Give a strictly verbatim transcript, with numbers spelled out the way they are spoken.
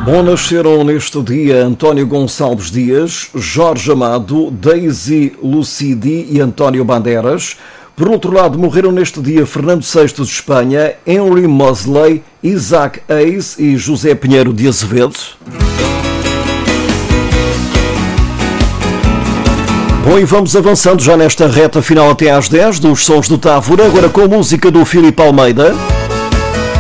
Bom, nasceram neste dia António Gonçalves Dias, Jorge Amado, Daisy Lucidi e António Bandeiras. Por outro lado, morreram neste dia Fernando sexto de Espanha, Henry Mosley, Isaac Hayes e José Pinheiro de Azevedo. Bom, e vamos avançando já nesta reta final até às dez dos Sons do Távora, agora com a música do Filipe Almeida.